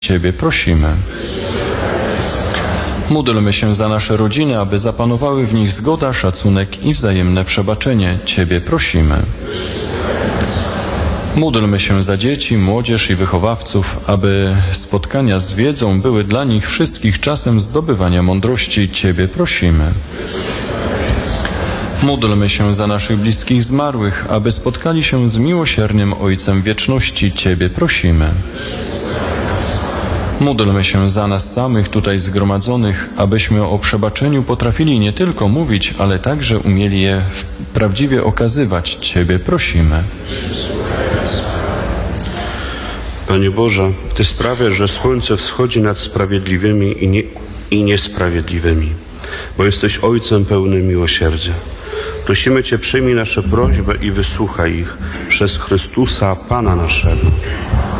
Ciebie prosimy. Módlmy się za nasze rodziny, aby zapanowały w nich zgoda, szacunek i wzajemne przebaczenie. Ciebie prosimy. Módlmy się za dzieci, młodzież i wychowawców, aby spotkania z wiedzą były dla nich wszystkich czasem zdobywania mądrości. Ciebie prosimy. Módlmy się za naszych bliskich zmarłych, aby spotkali się z miłosiernym Ojcem wieczności. Ciebie prosimy. Módlmy się za nas samych tutaj zgromadzonych, abyśmy o przebaczeniu potrafili nie tylko mówić, ale także umieli je prawdziwie okazywać. Ciebie prosimy. Panie Boże, Ty sprawiasz, że słońce wschodzi nad sprawiedliwymi i niesprawiedliwymi, bo jesteś Ojcem pełnym miłosierdzia. Prosimy Cię, przyjmij nasze prośby i wysłuchaj ich przez Chrystusa, Pana naszego.